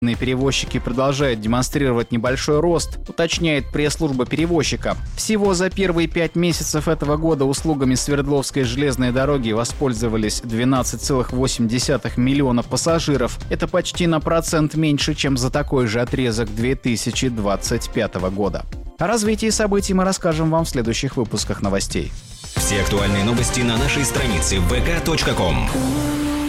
Перевозчики продолжают демонстрировать небольшой рост, уточняет пресс-служба перевозчика. Всего за первые 5 месяцев этого года услугами Свердловской железной дороги воспользовались 12,8 миллиона пассажиров. Это почти на процент меньше, чем за такой же отрезок 2025 года. О развитии событий мы расскажем вам в следующих выпусках новостей. Все актуальные новости на нашей странице vk.com.